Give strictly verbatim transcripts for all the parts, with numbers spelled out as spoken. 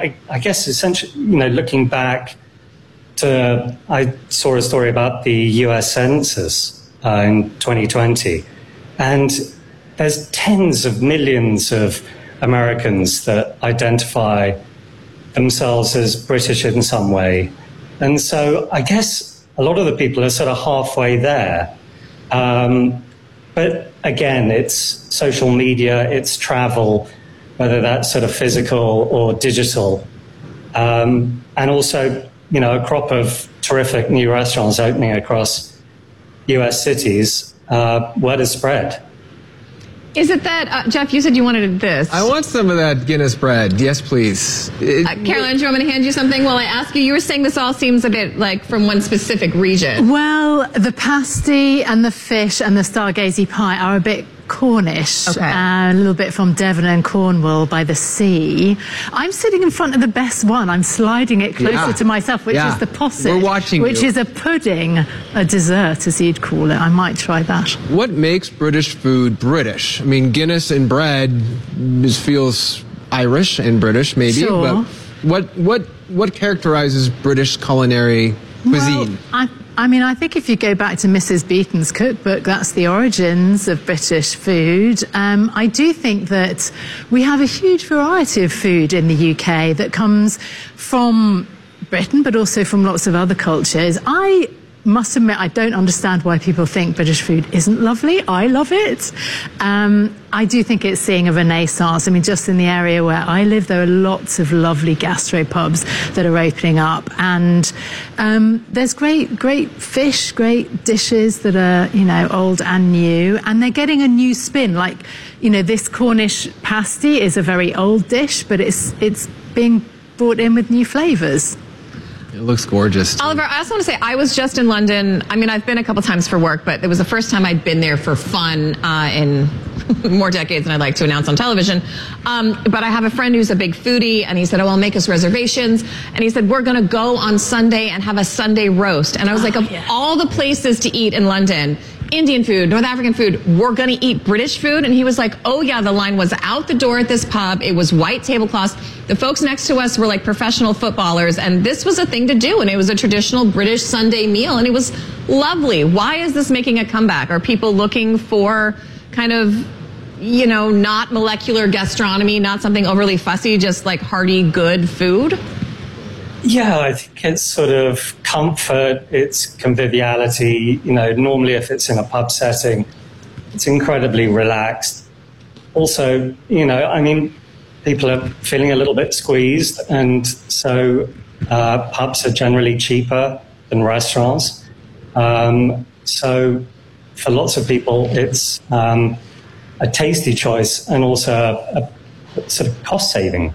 I, I guess essentially, you know, looking back to, I saw a story about the U S Census uh, in twenty twenty, and there's tens of millions of Americans that identify themselves as British in some way. And so I guess a lot of the people are sort of halfway there. Um, but again, it's social media, it's travel, whether that's sort of physical or digital. Um, and also, you know, a crop of terrific new restaurants opening across U S cities. Uh, word has spread. Is it that, uh, Jeff, you said you wanted this. I want some of that Guinness bread. Yes, please. It, uh, Caroline, do you want me to hand you something while I ask you? You were saying this all seems a bit like from one specific region. Well, the pasty and the fish and the Stargazy pie are a bit Cornish, okay. uh, a little bit from Devon and Cornwall by the sea. I'm sitting in front of the best one. I'm sliding it closer yeah. to myself, which yeah. is the posset. We're watching Which you. is a pudding, a dessert, as you'd call it. I might try that. What makes British food British? I mean, Guinness and bread just feels Irish and British, maybe. Sure. But what what what characterizes British culinary cuisine? Well, I I mean, I think if you go back to Missus Beeton's cookbook, that's the origins of British food. Um, I do think that we have a huge variety of food in the U K that comes from Britain, but also from lots of other cultures. I must admit, I don't understand why people think British food isn't lovely. I love it. Um, I do think it's seeing a renaissance. I mean, just in the area where I live, there are lots of lovely gastropubs that are opening up. And um, there's great, great fish, great dishes that are, you know, old and new. And they're getting a new spin. Like, you know, this Cornish pasty is a very old dish, but it's it's being brought in with new flavours. It looks gorgeous. Oliver, I also want to say I was just in London. I mean, I've been a couple times for work, but it was the first time I'd been there for fun uh, in more decades than I'd like to announce on television. Um, but I have a friend who's a big foodie, and he said, oh, I'll make us reservations. And he said, we're going to go on Sunday and have a Sunday roast. And I was oh, like, of yeah. all the places to eat in London, Indian food, North African food, we're going to eat British food. And he was like, oh yeah, the line was out the door at this pub. It was white tablecloths. The folks next to us were like professional footballers. And this was a thing to do. And it was a traditional British Sunday meal. And it was lovely. Why is this making a comeback? Are people looking for kind of, you know, not molecular gastronomy, not something overly fussy, just like hearty, good food? Yeah, I think it's sort of comfort, it's conviviality. You know, normally if it's in a pub setting, it's incredibly relaxed. Also, you know, I mean, people are feeling a little bit squeezed, and so uh, pubs are generally cheaper than restaurants. Um, so for lots of people, it's um, a tasty choice and also a, a sort of cost-saving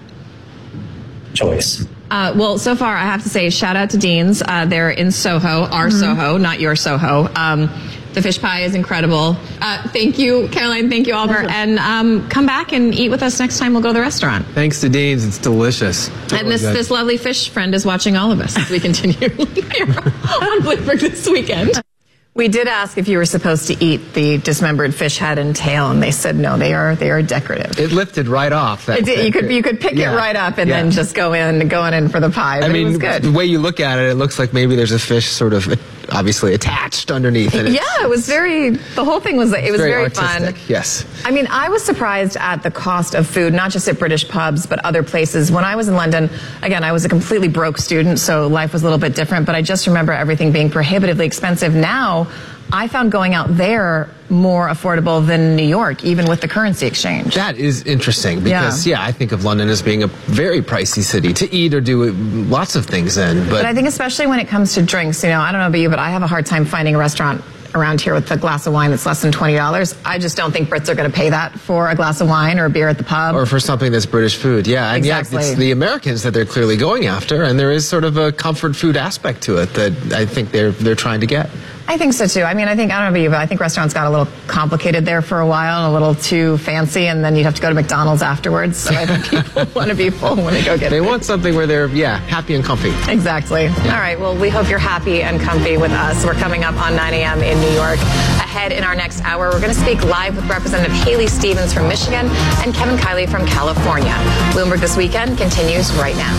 choice. Uh, well, so far, I have to say, shout out to Dean's. Uh, they're in Soho, our mm-hmm. Soho, not your Soho. Um, the fish pie is incredible. Uh, thank you, Caroline. Thank you, Oliver. And um, come back and eat with us next time we'll go to the restaurant. Thanks to Dean's. It's delicious. Totally and this, good. this lovely fish friend is watching all of us as we continue here on Bloomberg this weekend. We did ask if you were supposed to eat the dismembered fish head and tail, and they said no, they are they are decorative. It lifted right off. That it did. You could you could pick yeah. it right up and yeah. then just go in going in for the pie. But I mean, it was good. The way you look at it, it looks like maybe there's a fish sort of obviously attached underneath it. Yeah, it was very. The whole thing was it was very, very artistic. fun. Yes. I mean, I was surprised at the cost of food, not just at British pubs, but other places. When I was in London, again, I was a completely broke student, so life was a little bit different. But I just remember everything being prohibitively expensive. Now, I found going out there more affordable than New York, even with the currency exchange. That is interesting because, yeah, yeah I think of London as being a very pricey city to eat or do lots of things in. But, but I think especially when it comes to drinks, you know, I don't know about you, but I have a hard time finding a restaurant around here with a glass of wine that's less than twenty dollars. I just don't think Brits are going to pay that for a glass of wine or a beer at the pub. Or for something that's British food, yeah. And exactly. yeah, it's the Americans that they're clearly going after, and there is sort of a comfort food aspect to it that I think they're they're trying to get. I think so too. I mean, I think, I don't know about you, but I think restaurants got a little complicated there for a while and a little too fancy, and then you'd have to go to McDonald's afterwards. So I think people want to be full when they go get it. They want something where they're, yeah, happy and comfy. Exactly. Yeah. All right. Well, we hope you're happy and comfy with us. We're coming up on nine a.m. in New York. Ahead in our next hour, we're going to speak live with Representative Haley Stevens from Michigan and Kevin Kiley from California. Bloomberg This Weekend continues right now.